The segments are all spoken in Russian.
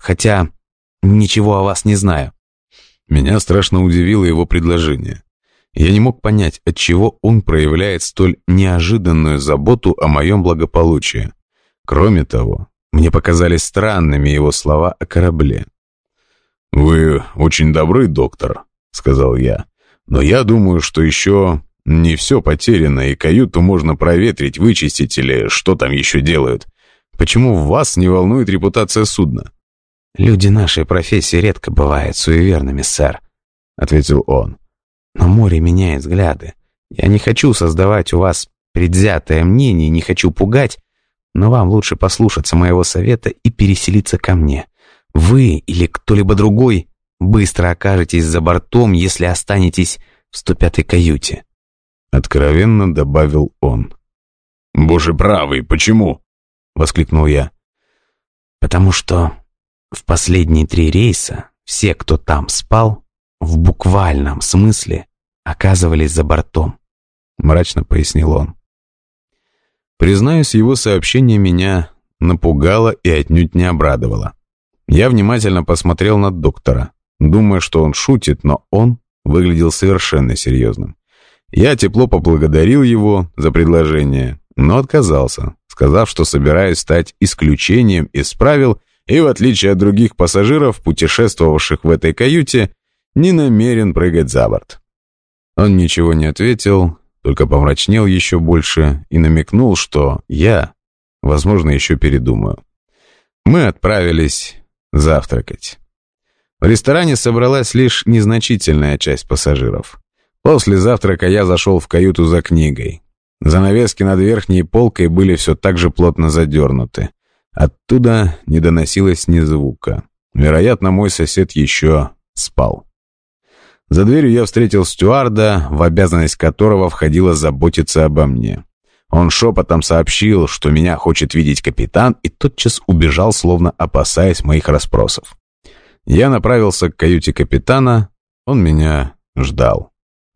хотя ничего о вас не знаю». Меня страшно удивило его предложение. Я не мог понять, отчего он проявляет столь неожиданную заботу о моем благополучии. Кроме того, мне показались странными его слова о корабле. «Вы очень добры, доктор», — сказал я. «Но я думаю, что еще не все потеряно, и каюту можно проветрить, вычистить или что там еще делают. Почему вас не волнует репутация судна?» «Люди нашей профессии редко бывают суеверными, сэр», — ответил он. «Но море меняет взгляды. Я не хочу создавать у вас предвзятое мнение, не хочу пугать, но вам лучше послушаться моего совета и переселиться ко мне. Вы или кто-либо другой быстро окажетесь за бортом, если останетесь в 105-й каюте». Откровенно добавил он. «Боже правый, почему?» — воскликнул я. «Потому что в последние 3 рейса все, кто там спал, в буквальном смысле оказывались за бортом», — мрачно пояснил он. Признаюсь, его сообщение меня напугало и отнюдь не обрадовало. Я внимательно посмотрел на доктора, думая, что он шутит, но он выглядел совершенно серьезным. Я тепло поблагодарил его за предложение, но отказался, сказав, что собираюсь стать исключением из правил и, в отличие от других пассажиров, путешествовавших в этой каюте, не намерен прыгать за борт. Он ничего не ответил, только помрачнел еще больше и намекнул, что я, возможно, еще передумаю. Мы отправились завтракать. В ресторане собралась лишь незначительная часть пассажиров. После завтрака я зашел в каюту за книгой. Занавески над верхней полкой были все так же плотно задернуты. Оттуда не доносилось ни звука. Вероятно, мой сосед еще спал. За дверью я встретил стюарда, в обязанность которого входило заботиться обо мне. Он шепотом сообщил, что меня хочет видеть капитан, и тотчас убежал, словно опасаясь моих расспросов. Я направился к каюте капитана, он меня ждал.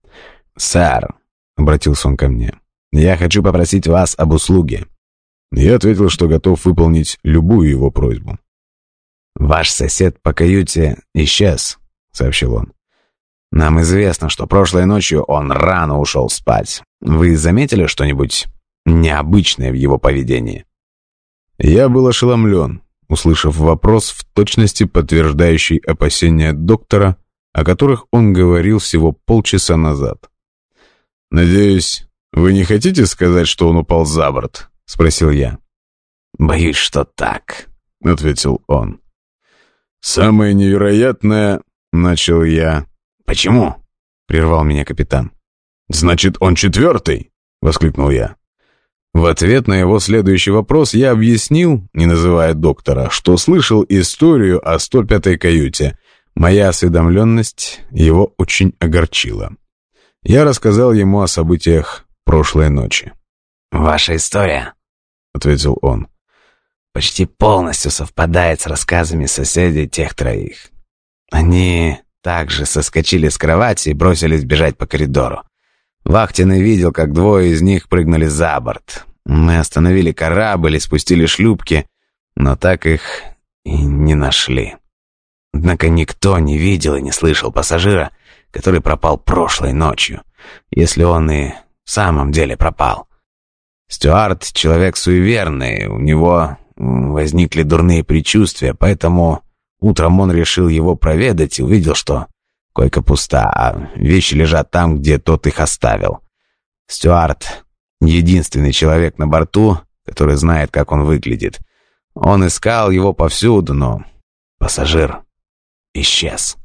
«Сэр», — обратился он ко мне, — «я хочу попросить вас об услуге». Я ответил, что готов выполнить любую его просьбу. «Ваш сосед по каюте исчез», — сообщил он. «Нам известно, что прошлой ночью он рано ушел спать. Вы заметили что-нибудь необычное в его поведении?» Я был ошеломлен, услышав вопрос, в точности подтверждающий опасения доктора, о которых он говорил всего полчаса назад. «Надеюсь, вы не хотите сказать, что он упал за борт?» — спросил я. «Боюсь, что так», — ответил он. «Самое невероятное...» — начал я. «Почему?» — прервал меня капитан. «Значит, он 4-й?» — воскликнул я. В ответ на его следующий вопрос я объяснил, не называя доктора, что слышал историю о 105-й каюте. Моя осведомленность его очень огорчила. Я рассказал ему о событиях прошлой ночи. «Ваша история», — ответил он, — «почти полностью совпадает с рассказами соседей тех 3. Они также соскочили с кровати и бросились бежать по коридору. Вахтенный видел, как 2 из них прыгнули за борт. Мы остановили корабль и спустили шлюпки, но так их и не нашли. Однако никто не видел и не слышал пассажира, который пропал прошлой ночью, если он и в самом деле пропал. Стюарт — человек суеверный, у него возникли дурные предчувствия, поэтому утром он решил его проведать и увидел, что койка пуста, а вещи лежат там, где тот их оставил. Стюарт — единственный человек на борту, который знает, как он выглядит. Он искал его повсюду, но пассажир исчез.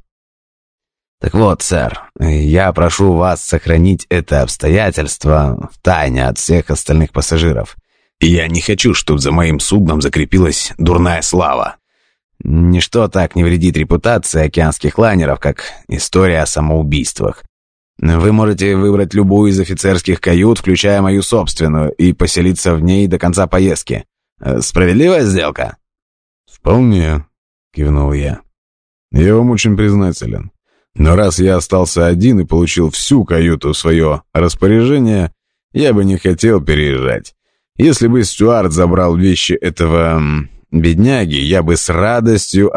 Так вот, сэр, я прошу вас сохранить это обстоятельство в тайне от всех остальных пассажиров. И я не хочу, чтобы за моим судном закрепилась дурная слава. Ничто так не вредит репутации океанских лайнеров, как история о самоубийствах. Вы можете выбрать любую из офицерских кают, включая мою собственную, и поселиться в ней до конца поездки. Справедливая сделка?» «Вполне», — кивнул я. «Я вам очень признателен. Но раз я остался один и получил всю каюту в свое распоряжение, я бы не хотел переезжать. Если бы Стюарт забрал вещи этого бедняги, я бы с радостью